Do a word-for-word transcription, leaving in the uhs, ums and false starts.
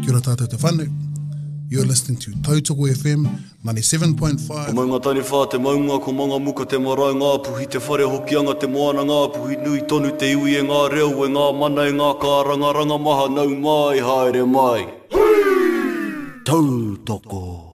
Kia ora tātou te whanu. You're listening to Tautoko F M ninety-seven point five. O maunga tani whā te maunga, ko maunga muka te marae, ngā puhi te whare hokianga, te moana, ngā puhi nui tonu, te iwi e ngā reo, e ngā mana, e ngā kāranga, ranga maha, nau mai, haere mai. Tautoko.